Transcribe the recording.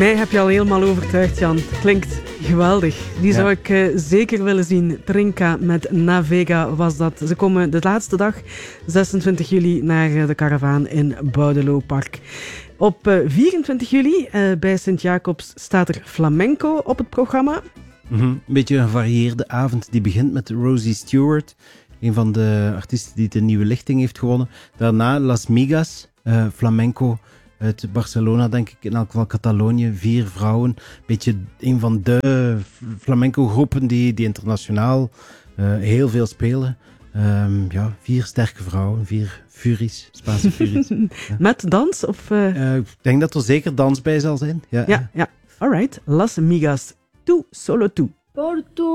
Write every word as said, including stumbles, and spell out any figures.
Mij heb je al helemaal overtuigd, Jan. Klinkt geweldig. Die zou Ja. ik uh, zeker willen zien. Trinka met Navega was dat. Ze komen de laatste dag, zesentwintig juli, naar uh, de karavaan in Boudelopark. Op uh, vierentwintig juli uh, bij Sint-Jacobs staat er flamenco op het programma. Mm-hmm. Een beetje een gevarieerde avond. Die begint met Rosie Stewart, een van de artiesten die de Nieuwe Lichting heeft gewonnen. Daarna Las Migas, uh, flamenco uit Barcelona, denk ik, in elk geval Catalonië. Vier vrouwen. Beetje een van de flamenco-groepen die, die internationaal uh, heel veel spelen. Um, ja, vier sterke vrouwen, vier furies, Spaanse furies. Ja. Met dans? Of, uh... Uh, ik denk dat er zeker dans bij zal zijn. Ja, ja, ja. Alright. Las Migas. Tu, solo tu. Por tu